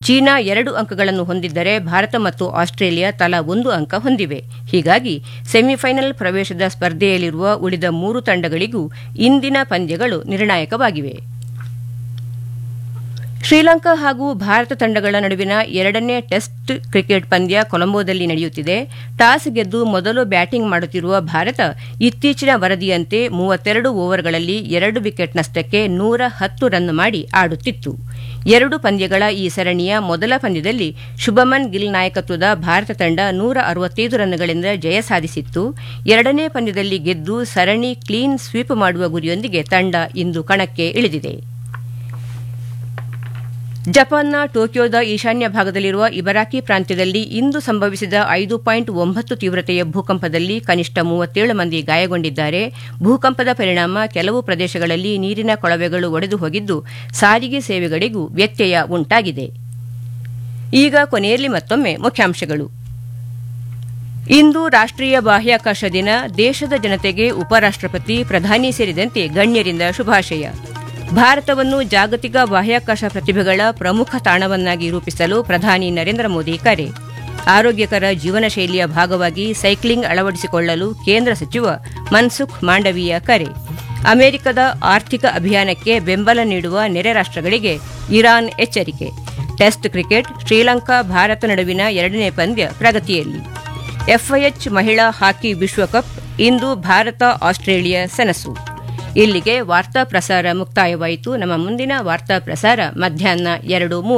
China 2 ಅಂಕಗಳನ್ನು ಹೊಂದಿದ್ದರೆ ಭಾರತ ಮತ್ತು ಆಸ್ಟ್ರೇಲಿಯಾ ತಲಾ 1 ಅಂಕ ಹೊಂದಿವೆ. ಹೀಗಾಗಿ ಸೆಮಿಫೈನಲ್ ಪ್ರವೇಶದ ಸ್ಪರ್ಧೆಯಲ್ಲಿರುವ ಉಳಿದ 3 ತಂಡಗಳಿಗೂ ಇಂದಿನ ಪಂದ್ಯಗಳು ನಿರ್ಣಾಯಕವಾಗಿವೆ. ಶ್ರೀಲಂಕಾ ಹಾಗೂ ಭಾರತ ತಂಡಗಳ ನಡುವಿನ 2ನೇ ಟೆಸ್ಟ್ ಕ್ರಿಕೆಟ್ ಪಂದ್ಯ ಕೊಲಂಬೋದಲ್ಲಿ ನಡೆಯುತ್ತಿದೆ. ಟಾಸ್ ಗೆದ್ದು ಮೊದಲು ಬ್ಯಾಟಿಂಗ್ ಮಾಡುತ್ತಿರುವ ಭಾರತ ಇತ್ತೀಚಿನ ವರದಿಯಂತೆ 32 ಓವರ್ಗಳಲ್ಲಿ 2 ವಿಕೆಟ್ ನಷ್ಟಕ್ಕೆ 110 ರನ್ ಮಾಡಿ ಆಡುತ್ತಿತ್ತು. 2 ಪಂದ್ಯಗಳ ಈ ಸರಣಿಯ ಮೊದಲ ಪಂದ್ಯದಲ್ಲಿ ಶುಭಮನ್ ಗಿಲ್ ನಾಯಕತ್ವದ ಭಾರತ ತಂಡ 165 ರನ್ಗಳಿಂದ ಜಯ ಸಾಧಿಸಿತ್ತು. 2ನೇ ಪಂದ್ಯದಲ್ಲಿ ಗೆದ್ದು ಸರಣಿ ಕ್ಲೀನ್ ಸ್ವೀಪ್ ಮಾಡುವ ಗುರಿಯೊಂದಿಗೆ ತಂಡ ಇಂದು ಕಣಕ್ಕೆ ಇಳಿದಿದೆ. ಜಪಾನ್ನ ಟೋಕಿಯೋದ ಈಶಾನ್ಯ ಭಾಗದಲ್ಲಿರುವ ಇಬರಾಕಿ ಪ್ರಾಂತ್ಯದಲ್ಲಿ ಇಂದು ಸಂಭವಿಸಿದ 5.9 ತೀವ್ರತೆಯ ಭೂಕಂಪದಲ್ಲಿ ಕನಿಷ್ಠ 37 ಮಂದಿ ಗಾಯಗೊಂಡಿದ್ದಾರೆ. ಭೂಕಂಪದ ಪರಿಣಾಮ ಕೆಲವು ಪ್ರದೇಶಗಳಲ್ಲಿ ನೀರಿನ ಕೊಳವೆಗಳು ಒಡೆದು ಹೋಗಿದ್ದು ಸಾರಿಗೆ ಸೇವೆಗಳಿಗೂ ವ್ಯತ್ಯಯ ಉಂಟಾಗಿದೆ. ಈಗ ಕೊನೆಯಲ್ಲಿ ಮತ್ತೊಮ್ಮೆ ಮುಖ್ಯಾಂಶಗಳು. ಇಂದು ರಾಷ್ಟ್ರೀಯ ಬಾಹ್ಯಾಕಾಶ ದಿನ. ದೇಶದ ಜನತೆಗೆ ಉಪರಾಷ್ಟ್ರಪತಿ, ಪ್ರಧಾನಿ ಸೇರಿದಂತೆ ಗಣ್ಯರಿಂದ ಶುಭಾಶಯ. ಭಾರತವನ್ನು ಜಾಗತಿಕ ಬಾಹ್ಯಾಕಾಶ ಪ್ರತಿಭೆಗಳ ಪ್ರಮುಖ ತಾಣವನ್ನಾಗಿ ರೂಪಿಸಲು ಪ್ರಧಾನಿ ನರೇಂದ್ರ ಮೋದಿ ಕರೆ. ಆರೋಗ್ಯಕರ ಜೀವನ ಶೈಲಿಯ ಭಾಗವಾಗಿ ಸೈಕ್ಲಿಂಗ್ ಅಳವಡಿಸಿಕೊಳ್ಳಲು ಕೇಂದ್ರ ಸಚಿವ ಮನ್ಸುಖ್ ಮಾಂಡವೀಯ ಕರೆ. ಅಮೆರಿಕದ ಆರ್ಥಿಕ ಅಭಿಯಾನಕ್ಕೆ ಬೆಂಬಲ ನೀಡುವ ನೆರೆ ರಾಷ್ಟ್ರಗಳಿಗೆ ಇರಾನ್ ಎಚ್ಚರಿಕೆ. ಟೆಸ್ಟ್ ಕ್ರಿಕೆಟ್ ಶ್ರೀಲಂಕಾ ಭಾರತ ನಡುವಿನ 2ನೇ ಪಂದ್ಯ ಪ್ರಗತಿಯಲ್ಲಿ. ಎಫ್ಐಎಚ್ ಮಹಿಳಾ ಹಾಕಿ ವಿಶ್ವಕಪ್ ಇಂದು ಭಾರತ ಆಸ್ಟ್ರೇಲಿಯಾ ಸೆಣಸು. ಇಲ್ಲಿಗೆ ವಾರ್ತಾ ಪ್ರಸಾರ ಮುಕ್ತಾಯವಾಯಿತು. ನಮ್ಮ ಮುಂದಿನ ವಾರ್ತಾ ಪ್ರಸಾರ ಮಧ್ಯಾಹ್ನ 2:30.